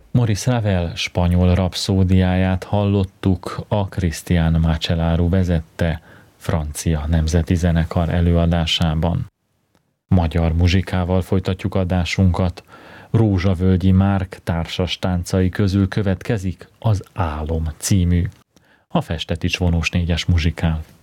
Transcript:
Maurice Ravel spanyol rapszódiáját hallottuk, a Cristian Macellaro vezette francia nemzeti zenekar előadásában. Magyar muzsikával folytatjuk adásunkat. Rózsavölgyi Márk társas táncai közül következik az Álom című. A Festetics vonós 4-es muzsikál.